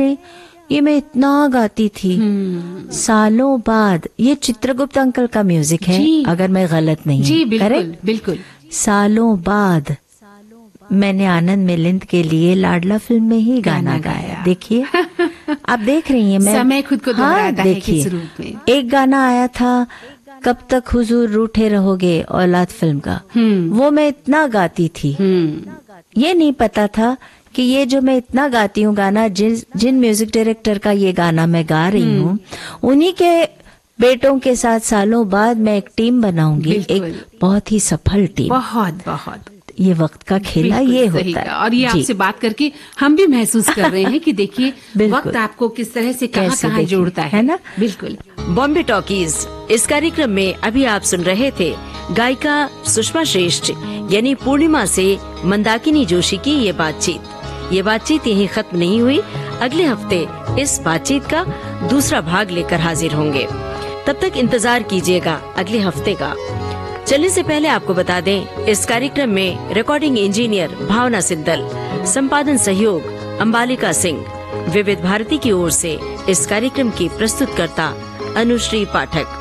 ये मैं इतना गाती थी। सालों बाद, ये चित्रगुप्त अंकल का म्यूजिक है अगर मैं गलत नहीं। जी बिल्कुल करेक्ट? बिल्कुल। सालों बाद मैंने आनंद मिलिंद के लिए लाडला फिल्म में ही गाना गाया। देखिए आप देख रही हैं, मैं समय खुद को दोहराता है किस देखिए रूप में। एक गाना आया था, कब तक हुजूर रूठे रहोगे, औलाद फिल्म का। वो मैं इतना गाती थी, ये नहीं पता था कि ये जो मैं इतना गाती हूँ गाना, जिन म्यूजिक डायरेक्टर का ये गाना मैं गा रही हूँ, उन्हीं के बेटों के साथ सालों बाद मैं एक टीम बनाऊंगी, एक बहुत ही सफल टीम। बहुत बहुत ये वक्त का खेला ये होता है। और ये आपसे बात करके हम भी महसूस कर रहे हैं कि देखिए वक्त आपको किस तरह से कहां जोड़ता है ना। बिल्कुल। बॉम्बे टॉकीज, इस कार्यक्रम में अभी आप सुन रहे थे गायिका सुषमा श्रेष्ठ यानी पूर्णिमा से मंदाकिनी जोशी की ये बातचीत यहीं खत्म नहीं हुई। अगले हफ्ते इस बातचीत का दूसरा भाग लेकर हाजिर होंगे। तब तक इंतजार कीजिएगा अगले हफ्ते का। चलने से पहले आपको बता दें, इस कार्यक्रम में रिकॉर्डिंग इंजीनियर भावना सिद्दल, संपादन सहयोग अंबालिका सिंह, विविध भारती की ओर से इस कार्यक्रम की प्रस्तुतकर्ता अनुश्री पाठक।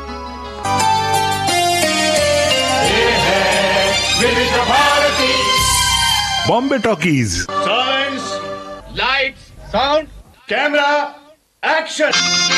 विविध Bharti Bombay talkies. Science, lights, sound, camera, action.